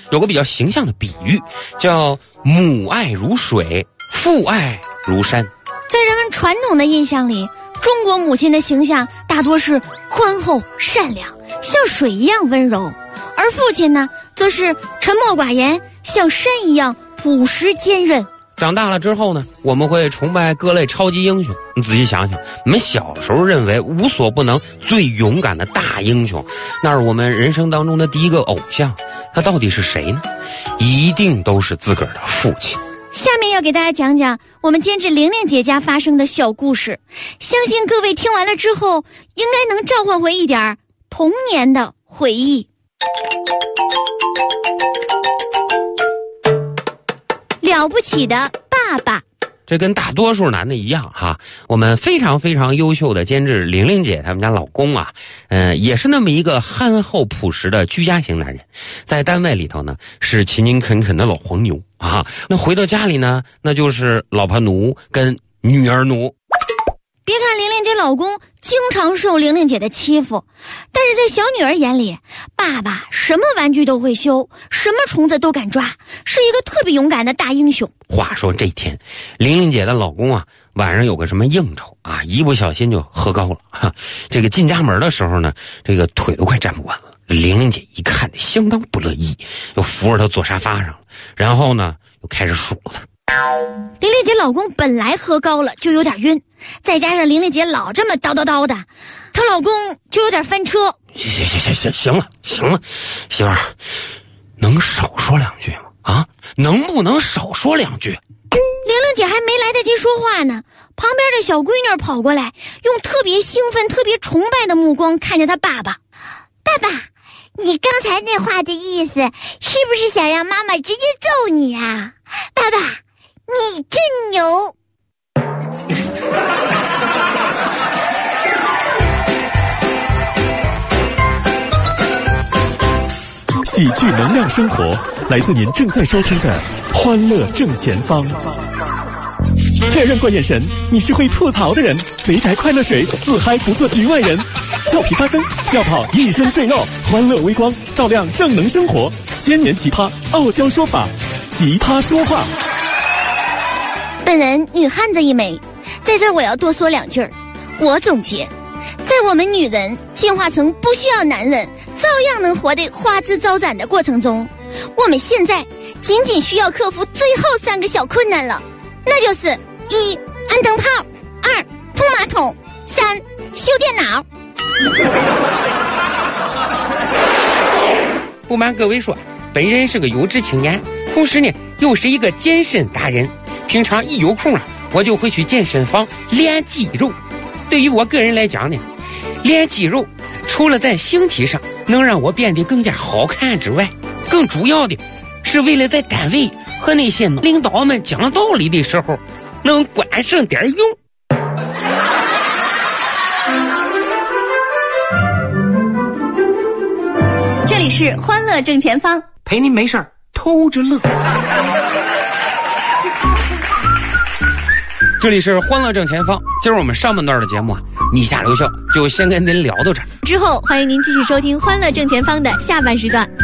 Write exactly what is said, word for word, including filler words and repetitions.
有个比较形象的比喻，叫母爱如水，父爱如山。 在人们传统的印象里，中国母亲的形象大多是宽厚善良，像水一样温柔，而父亲呢，则是沉默寡言，像山一样朴实坚韧。 长大了之后呢，我们会崇拜各类超级英雄。你仔细想想，我们小时候认为无所不能、最勇敢的大英雄，那是我们人生当中的第一个偶像。他到底是谁呢？一定都是自个儿的父亲。 下面要给大家讲讲我们监制玲玲姐家发生的小故事，相信各位听完了之后，应该能召唤回一点童年的回忆。了不起的爸爸。 这跟大多数男的一样哈，我们非常非常优秀的监制玲玲姐他们家老公啊，呃，也是那么一个憨厚朴实的居家型男人，在单位里头呢是勤勤恳恳的老黄牛啊，那回到家里呢，那就是老婆奴跟女儿奴。 别看玲玲姐老公经常受玲玲姐的欺负，但是在小女儿眼里，爸爸什么玩具都会修，什么虫子都敢抓，是一个特别勇敢的大英雄。 话说这天，玲玲姐的老公啊，晚上有个什么应酬啊，一不小心就喝高了哈。这个进家门的时候呢，这个腿都快站不稳了。玲玲姐一看相当不乐意，又扶着他坐沙发上了，然后呢又开始数了。 玲玲姐老公本来喝高了就有点晕，再加上玲玲姐老这么叨叨叨的，她老公就有点翻车。 行行行行行了行了，媳妇儿，能少说两句吗？啊，能不能少说两句？ 玲玲姐还没来得及说话呢，旁边的小闺女跑过来，用特别兴奋、特别崇拜的目光看着她爸爸。 爸爸，你刚才那话的意思是不是想让妈妈直接揍你啊？爸爸，你真牛！ 喜剧能量生活，来自您正在收听的《欢乐正前方》。确认过眼神，你是会吐槽的人。肥宅快乐水，自嗨不做局外人。俏皮发声，笑跑一身赘肉，欢乐微光，照亮正能生活。千年奇葩，傲娇说法，奇葩说话。 本人女汉子一枚，在这我要多说两句儿。我总结，在我们女人进化成不需要男人照样能活得花枝招展的过程中，我们现在仅仅需要克服最后三个小困难了，那就是一安灯泡，二通马桶，三修电脑。 不瞒各位说，本人是个优质青年，同时呢又是一个健身达人，平常一有空啊，我就会去健身房练肌肉。对于我个人来讲呢，练肌肉除了在形体上能让我变得更加好看之外，更主要的是为了在单位和那些领导们讲道理的时候能管上点用。 这里是欢乐正前方， 陪您没事偷着乐。这里是欢乐正前方，今儿我们上半段的节目啊，你下留校就先跟您聊到这儿， 之后欢迎您继续收听欢乐正前方的下半时段。